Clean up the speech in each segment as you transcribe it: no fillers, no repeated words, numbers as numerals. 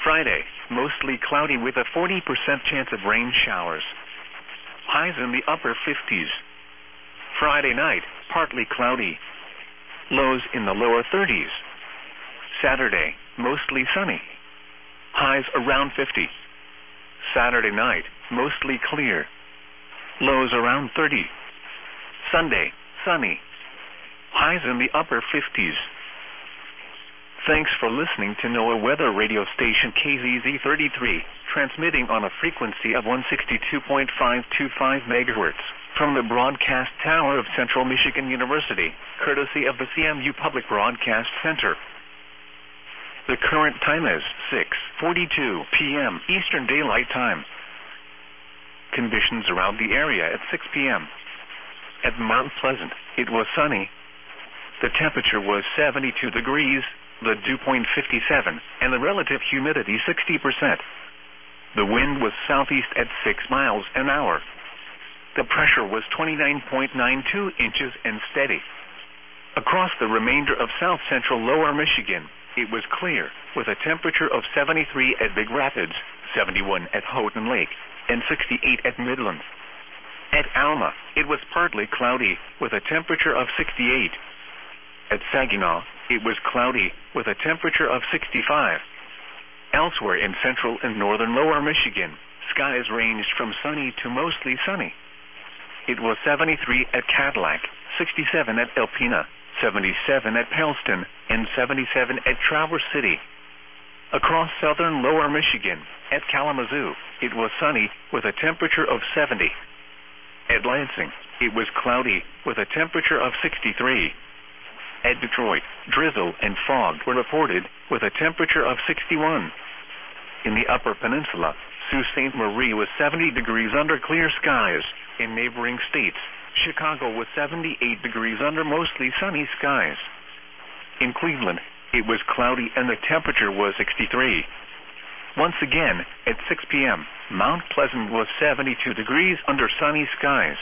Friday, mostly cloudy with a 40% chance of rain showers. Highs in the upper 50s. Friday night, partly cloudy. Lows in the lower 30s. Saturday, mostly sunny. Highs around 50. Saturday night, mostly clear. Lows around 30. Sunday, sunny. Highs in the upper 50s. Thanks for listening to NOAA weather radio station KZZ33, transmitting on a frequency of 162.525 MHz from the broadcast tower of Central Michigan University, courtesy of the CMU Public Broadcast Center. The current time is 6:42 p.m. Eastern Daylight Time. Conditions around the area at 6 p.m. At Mount Pleasant, it was sunny. The temperature was 72 degrees, the dew point 57, and the relative humidity 60%. The wind was southeast at 6 miles an hour. The pressure was 29.92 inches and steady. Across the remainder of south-central lower Michigan, it was clear, with a temperature of 73 at Big Rapids, 71 at Houghton Lake, and 68 at Midland. At Alma, it was partly cloudy, with a temperature of 68. At Saginaw, it was cloudy, with a temperature of 65. Elsewhere in central and northern lower Michigan, skies ranged from sunny to mostly sunny. It was 73 at Cadillac, 67 at Alpena, 77 at Pellston, and 77 at Traverse City. Across southern lower Michigan, at Kalamazoo, it was sunny with a temperature of 70. At Lansing, it was cloudy with a temperature of 63. At Detroit, drizzle and fog were reported with a temperature of 61. In the Upper Peninsula, Sault Ste. Marie was 70 degrees under clear skies. In neighboring states, Chicago was 78 degrees under mostly sunny skies. In Cleveland, it was cloudy and the temperature was 63. Once again, at 6 p.m., Mount Pleasant was 72 degrees under sunny skies.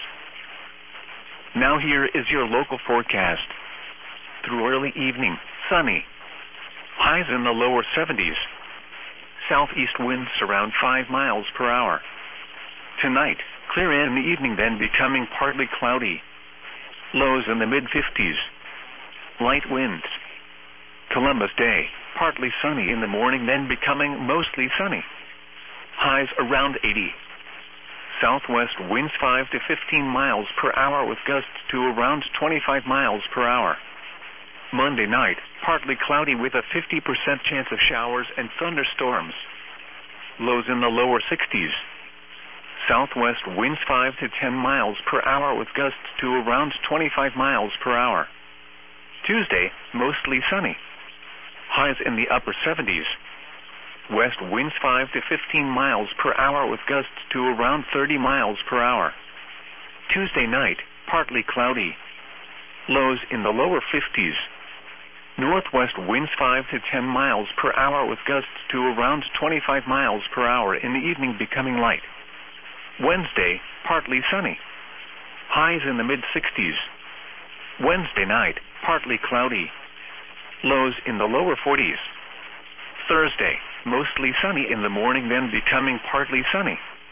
Now here is your local forecast. Through early evening, sunny. Highs in the lower 70s. Southeast winds around 5 miles per hour. Tonight, clear in the evening, then becoming partly cloudy. Lows in the mid-50s. Light winds. Columbus Day, partly sunny in the morning, then becoming mostly sunny. Highs around 80. Southwest winds 5 to 15 miles per hour with gusts to around 25 miles per hour. Monday night, partly cloudy with a 50% chance of showers and thunderstorms. Lows in the lower 60s. Southwest winds 5 to 10 miles per hour with gusts to around 25 miles per hour. Tuesday, mostly sunny. Highs in the upper 70s. West winds 5 to 15 miles per hour with gusts to around 30 miles per hour. Tuesday night, partly cloudy. Lows in the lower 50s. Northwest winds 5 to 10 miles per hour with gusts to around 25 miles per hour, in the evening becoming light. Wednesday, partly sunny. Highs in the mid-60s. Wednesday night, partly cloudy. Lows in the lower 40s. Thursday, mostly sunny in the morning, then becoming partly sunny.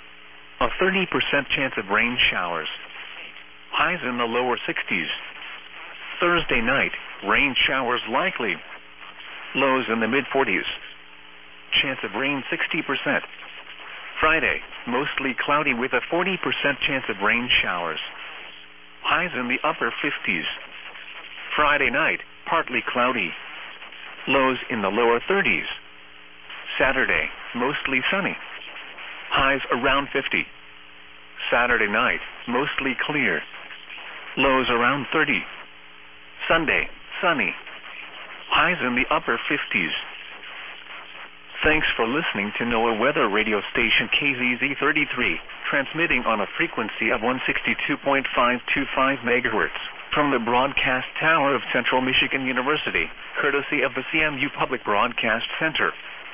A 30% chance of rain showers. Highs in the lower 60s. Thursday night, rain showers likely. Lows in the mid-40s. Chance of rain 60%. Friday, mostly cloudy with a 40% chance of rain showers. Highs in the upper 50s. Friday night, partly cloudy. Lows in the lower 30s. Saturday, mostly sunny. Highs around 50. Saturday night, mostly clear. Lows around 30. Sunday, sunny. Highs in the upper 50s. Thanks for listening to NOAA weather radio station KZZ33, transmitting on a frequency of 162.525 MHz from the broadcast tower of Central Michigan University, courtesy of the CMU Public Broadcast Center.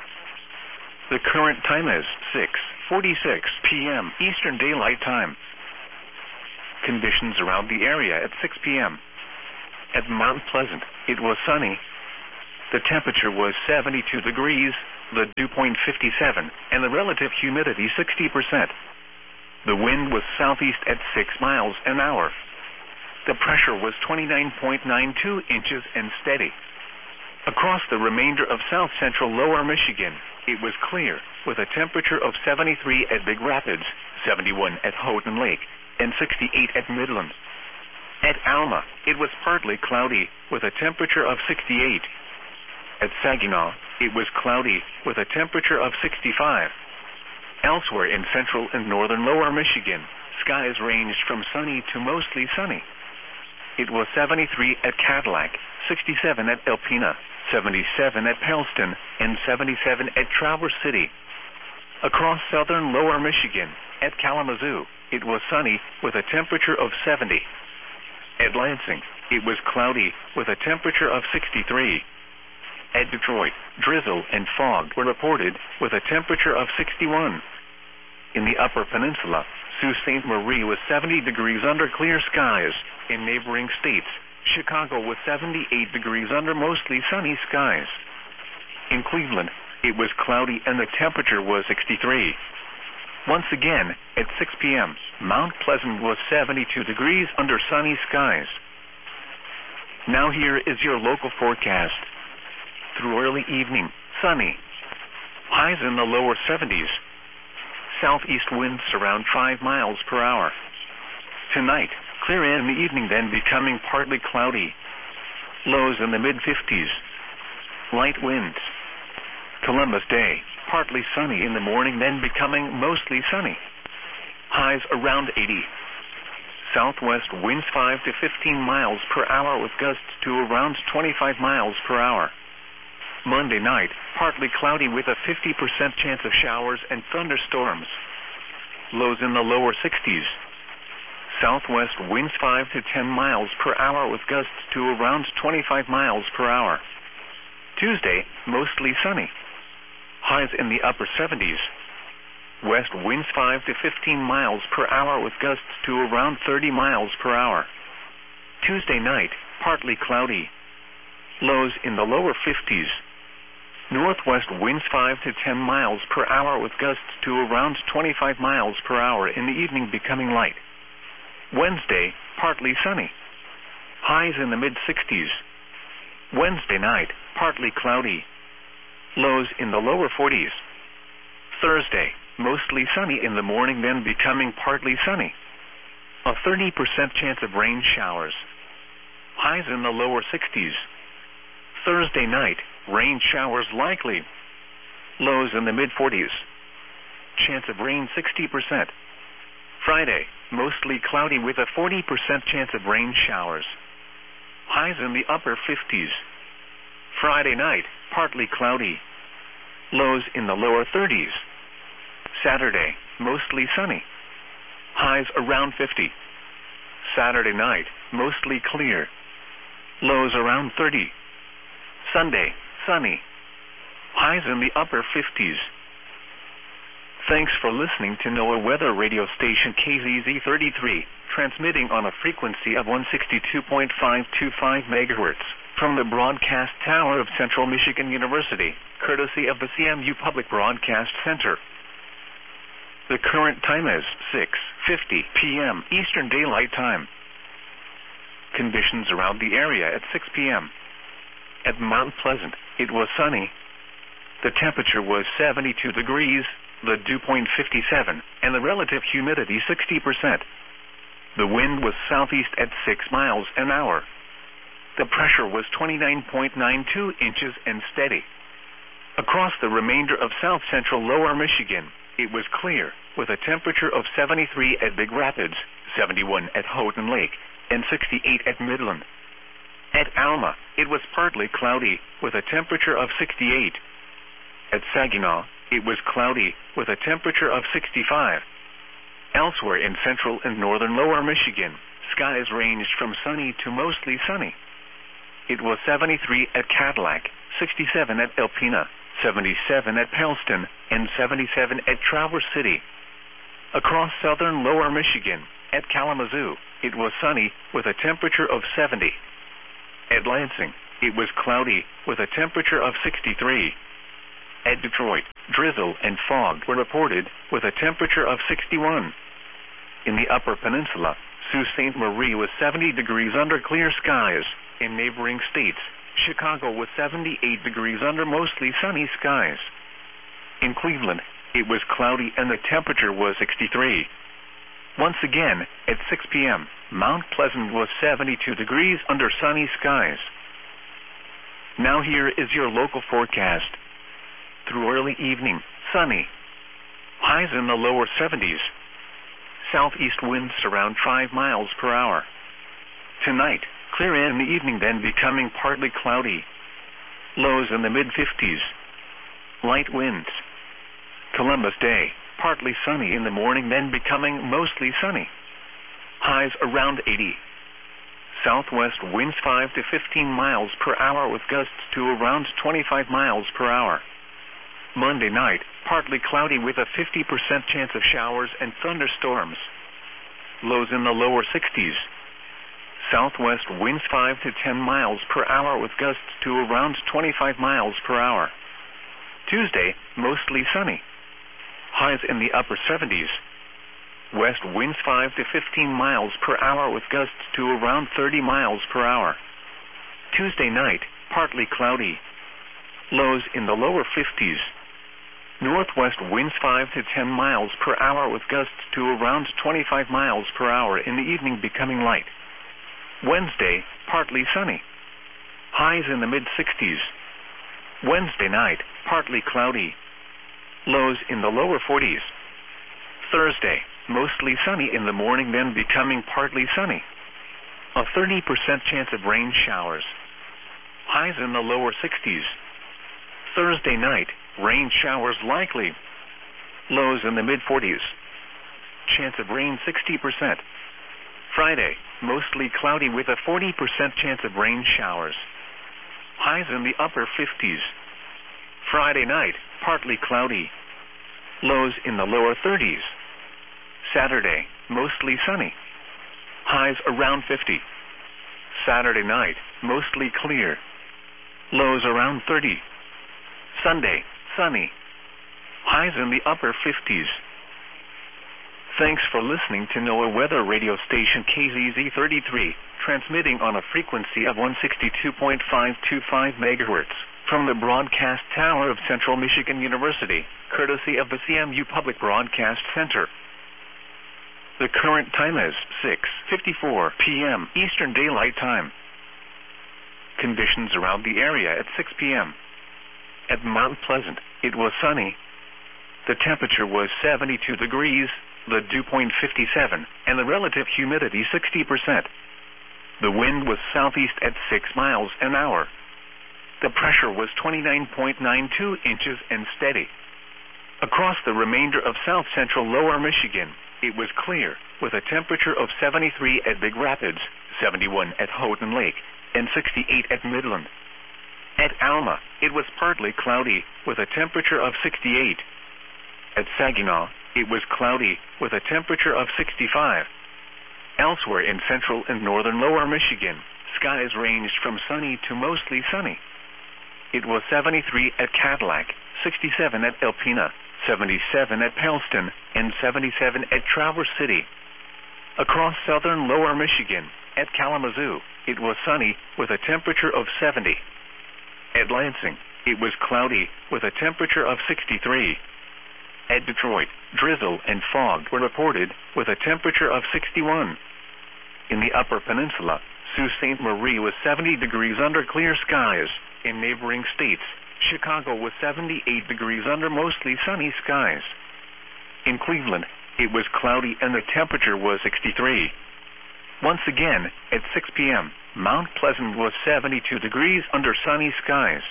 The current time is 6:46 p.m. Eastern Daylight Time. Conditions around the area at 6 p.m. At Mount Pleasant, it was sunny. The temperature was 72 degrees. the dew point 57, and the relative humidity 60%. The wind was southeast at 6 miles an hour. The pressure was 29.92 inches and steady. Across the remainder of south-central lower Michigan, it was clear, with a temperature of 73 at Big Rapids, 71 at Houghton Lake, and 68 at Midland. At Alma, it was partly cloudy, with a temperature of 68. At Saginaw, it was cloudy, with a temperature of 65. Elsewhere in central and northern lower Michigan, skies ranged from sunny to mostly sunny. It was 73 at Cadillac, 67 at Alpena, 77 at Pellston, and 77 at Traverse City. Across southern lower Michigan, at Kalamazoo, it was sunny with a temperature of 70. At Lansing, it was cloudy with a temperature of 63. At Detroit, drizzle and fog were reported with a temperature of 61. In the Upper Peninsula, Sault Ste. Marie was 70 degrees under clear skies. In neighboring states, Chicago was 78 degrees under mostly sunny skies. In Cleveland, it was cloudy and the temperature was 63. Once again, at 6 p.m., Mount Pleasant was 72 degrees under sunny skies. Now here is your local forecast. Through early evening, sunny. Highs in the lower 70s. Southeast winds around 5 miles per hour. Tonight, clear in the evening, then becoming partly cloudy. Lows in the mid-50s. Light winds. Columbus Day, partly sunny in the morning, then becoming mostly sunny. Highs around 80. Southwest winds 5 to 15 miles per hour with gusts to around 25 miles per hour. Monday night, partly cloudy with a 50% chance of showers and thunderstorms. Lows in the lower 60s. Southwest winds 5 to 10 miles per hour with gusts to around 25 miles per hour. Tuesday, mostly sunny. Highs in the upper 70s. West winds 5 to 15 miles per hour with gusts to around 30 miles per hour. Tuesday night, partly cloudy. Lows in the lower 50s. Northwest winds 5 to 10 miles per hour with gusts to around 25 miles per hour, in the evening becoming light. Wednesday, partly sunny. Highs in the mid-60s. Wednesday night, partly cloudy. Lows in the lower 40s. Thursday, mostly sunny in the morning, then becoming partly sunny. A 30% chance of rain showers. Highs in the lower 60s. Thursday night, rain showers likely. Lows in the mid-40s. Chance of rain 60%. Friday, mostly cloudy with a 40% chance of rain showers. Highs in the upper 50s. Friday night, partly cloudy. Lows in the lower 30s. Saturday, mostly sunny. Highs around 50. Saturday night, mostly clear. Lows around 30. Sunday, sunny. Highs in the upper 50s. Thanks for listening to NOAA Weather Radio Station KZZ33, transmitting on a frequency of 162.525 MHz from the broadcast tower of Central Michigan University, courtesy of the CMU Public Broadcast Center. The current time is 6:50 p.m. Eastern Daylight Time. Conditions around the area at 6 p.m. At Mount Pleasant, it was sunny. The temperature was 72 degrees, the dew point 57, and the relative humidity 60%. The wind was southeast at 6 miles an hour. The pressure was 29.92 inches and steady. Across the remainder of south-central lower Michigan, it was clear, with a temperature of 73 at Big Rapids, 71 at Houghton Lake, and 68 at Midland. At Alma, it was partly cloudy, with a temperature of 68. At Saginaw, it was cloudy, with a temperature of 65. Elsewhere in central and northern lower Michigan, skies ranged from sunny to mostly sunny. It was 73 at Cadillac, 67 at Alpena, 77 at Pellston, and 77 at Traverse City. Across southern lower Michigan, at Kalamazoo, it was sunny, with a temperature of 70. At Lansing, it was cloudy, with a temperature of 63. At Detroit, drizzle and fog were reported, with a temperature of 61. In the Upper Peninsula, Sault Ste. Marie was 70 degrees under clear skies. In neighboring states, Chicago was 78 degrees under mostly sunny skies. In Cleveland, it was cloudy and the temperature was 63. Once again, at 6 p.m., Mount Pleasant was 72 degrees under sunny skies. Now here is your local forecast. Through early evening, sunny. Highs in the lower 70s. Southeast winds around 5 miles per hour. Tonight, clear in the evening, then becoming partly cloudy. Lows in the mid-50s. Light winds. Columbus Day, partly sunny in the morning, then becoming mostly sunny. Highs around 80. Southwest winds 5 to 15 miles per hour with gusts to around 25 miles per hour. Monday night, partly cloudy with a 50% chance of showers and thunderstorms. Lows in the lower 60s. Southwest winds 5 to 10 miles per hour with gusts to around 25 miles per hour. Tuesday, mostly sunny. Highs in the upper 70s. West winds 5 to 15 miles per hour with gusts to around 30 miles per hour. Tuesday night, partly cloudy. Lows in the lower 50s. Northwest winds 5 to 10 miles per hour with gusts to around 25 miles per hour, in the evening becoming light. Wednesday, partly sunny. Highs in the mid-60s. Wednesday night, partly cloudy. Lows in the lower 40s. Thursday, mostly sunny in the morning, then becoming partly sunny. A 30% chance of rain showers. Highs in the lower 60s. Thursday night, rain showers likely. Lows in the mid-40s. Chance of rain 60%. Friday, mostly cloudy with a 40% chance of rain showers. Highs in the upper 50s. Friday night, partly cloudy. Lows in the lower 30s. Saturday, mostly sunny. Highs around 50. Saturday night, mostly clear. Lows around 30. Sunday, sunny. Highs in the upper 50s. Thanks for listening to NOAA Weather Radio Station KZZ33, transmitting on a frequency of 162.525 MHz from the broadcast tower of Central Michigan University, courtesy of the CMU Public Broadcast Center. The current time is 6:54 p.m. Eastern Daylight Time. Conditions around the area at 6 p.m. At Mount Pleasant, it was sunny. The temperature was 72 degrees, the dew point 57, and the relative humidity 60%. The wind was southeast at 6 miles an hour. The pressure was 29.92 inches and steady. Across the remainder of south-central lower Michigan, it was clear, with a temperature of 73 at Big Rapids, 71 at Houghton Lake, and 68 at Midland. At Alma, it was partly cloudy, with a temperature of 68. At Saginaw, it was cloudy, with a temperature of 65. Elsewhere in central and northern lower Michigan, skies ranged from sunny to mostly sunny. It was 73 at Cadillac, 67 at Alpena, 77 at Pellston, and 77 at Traverse City. Across southern lower Michigan, at Kalamazoo, it was sunny with a temperature of 70. At Lansing, it was cloudy with a temperature of 63. At Detroit, drizzle and fog were reported with a temperature of 61. In the Upper Peninsula, Sault Ste. Marie was 70 degrees under clear skies. In neighboring states, Chicago was 78 degrees under mostly sunny skies. In Cleveland, it was cloudy and the temperature was 63. Once again, at 6 p.m., Mount Pleasant was 72 degrees under sunny skies.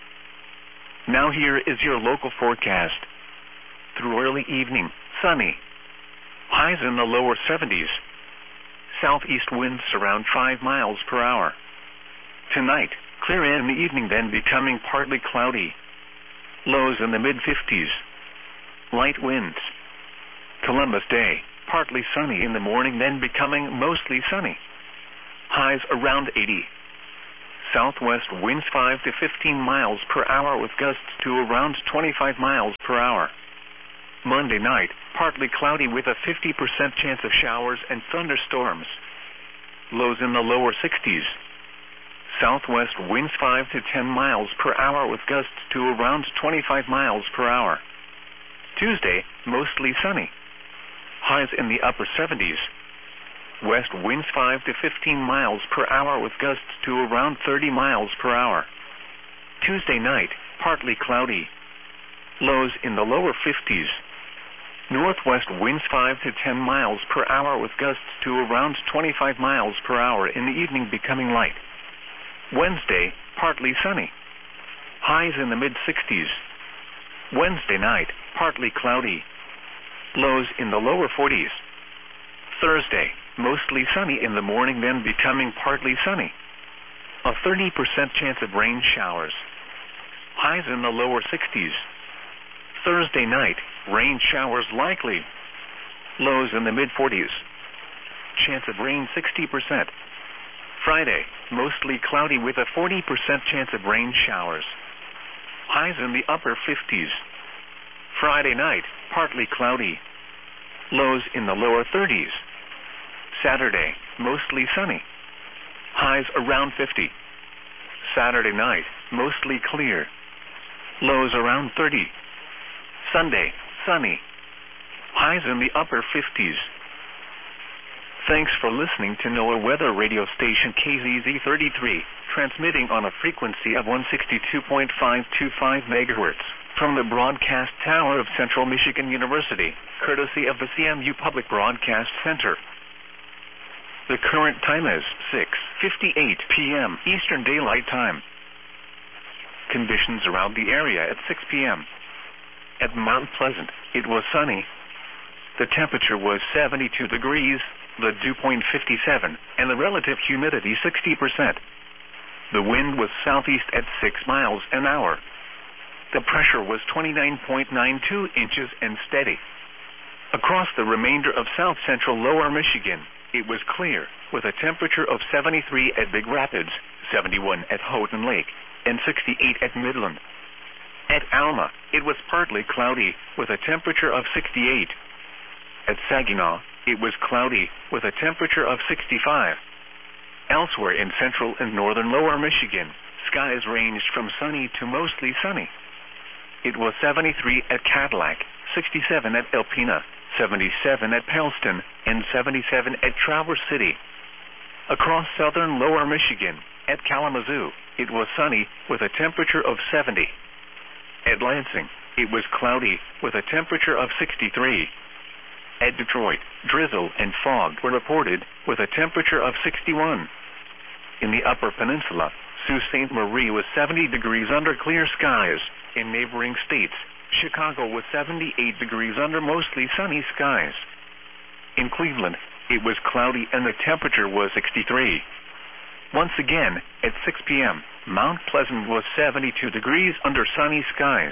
Now here is your local forecast. Through early evening, sunny. Highs in the lower 70s. Southeast winds around 5 miles per hour. Tonight, clear in the evening, then becoming partly cloudy. Lows in the mid-50s. Light winds. Columbus Day, partly sunny in the morning, then becoming mostly sunny. Highs around 80. Southwest winds 5 to 15 miles per hour with gusts to around 25 miles per hour. Monday night, partly cloudy with a 50% chance of showers and thunderstorms. Lows in the lower 60s. Southwest winds 5 to 10 miles per hour with gusts to around 25 miles per hour. Tuesday, mostly sunny. Highs in the upper 70s. West winds 5 to 15 miles per hour with gusts to around 30 miles per hour. Tuesday night, partly cloudy. Lows in the lower 50s. Northwest winds 5 to 10 miles per hour with gusts to around 25 miles per hour, in the evening becoming light. Wednesday, partly sunny. Highs in the mid-60s. Wednesday night, partly cloudy. Lows in the lower 40s. Thursday, mostly sunny in the morning, then becoming partly sunny. A 30% chance of rain showers. Highs in the lower 60s. Thursday night, rain showers likely. Lows in the mid-40s. Chance of rain 60%. Friday, mostly cloudy with a 40% chance of rain showers. Highs in the upper 50s. Friday night, partly cloudy. Lows in the lower 30s. Saturday, mostly sunny. Highs around 50. Saturday night, mostly clear. Lows around 30. Sunday, sunny. Highs in the upper 50s. Thanks for listening to NOAA Weather Radio Station KZZ33, transmitting on a frequency of 162.525 megahertz from the broadcast tower of Central Michigan University, courtesy of the CMU Public Broadcast Center. The current time is 6:58 p.m. Eastern Daylight Time. Conditions around the area at 6 p.m. At Mount Pleasant, it was sunny. The temperature was 72 degrees, the dew point 57, and the relative humidity 60%. The wind was southeast at 6 miles an hour. The pressure was 29.92 inches and steady. Across the remainder of south-central lower Michigan, it was clear, with a temperature of 73 at Big Rapids, 71 at Houghton Lake, and 68 at Midland. At Alma, it was partly cloudy, with a temperature of 68. At Saginaw, it was cloudy, with a temperature of 65. Elsewhere in central and northern lower Michigan, skies ranged from sunny to mostly sunny. It was 73 at Cadillac, 67 at Alpena, 77 at Pellston, and 77 at Traverse City. Across southern lower Michigan, at Kalamazoo, it was sunny, with a temperature of 70. At Lansing, it was cloudy, with a temperature of 63. At Detroit, drizzle and fog were reported, with a temperature of 61. In the Upper Peninsula, Sault Ste. Marie was 70 degrees under clear skies. In neighboring states, Chicago was 78 degrees under mostly sunny skies. In Cleveland, it was cloudy and the temperature was 63. Once again, at 6 p.m., Mount Pleasant was 72 degrees under sunny skies.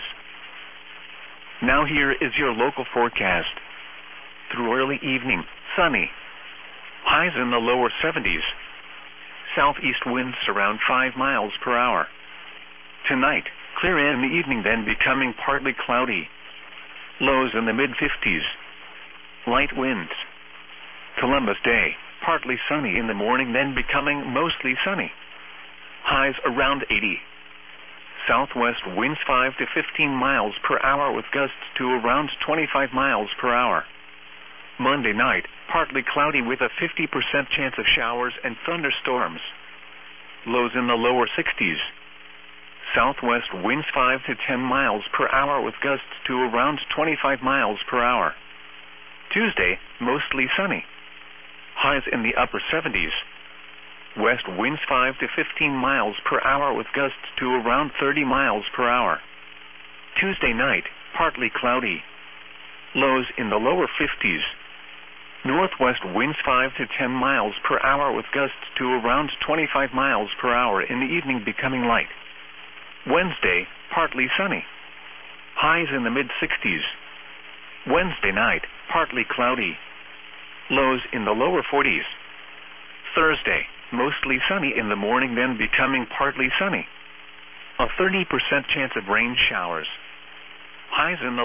Now here is your local forecast. Through early evening, sunny. Highs in the lower 70s. Southeast winds around 5 miles per hour. Tonight, clear in the evening, then becoming partly cloudy. Lows in the mid-50s. Light winds. Columbus Day, partly sunny in the morning, then becoming mostly sunny. Highs around 80. Southwest winds 5 to 15 miles per hour with gusts to around 25 miles per hour. Monday night, partly cloudy with a 50% chance of showers and thunderstorms. Lows in the lower 60s. Southwest winds 5 to 10 miles per hour with gusts to around 25 miles per hour. Tuesday, mostly sunny. Highs in the upper 70s. West winds 5 to 15 miles per hour with gusts to around 30 miles per hour. Tuesday night, partly cloudy. Lows in the lower 50s. Northwest winds 5 to 10 miles per hour with gusts to around 25 miles per hour, in the evening becoming light. Wednesday, partly sunny. Highs in the mid-60s. Wednesday night, partly cloudy. Lows in the lower 40s. Thursday, mostly sunny in the morning, then becoming partly sunny. A 30% chance of rain showers. Highs in the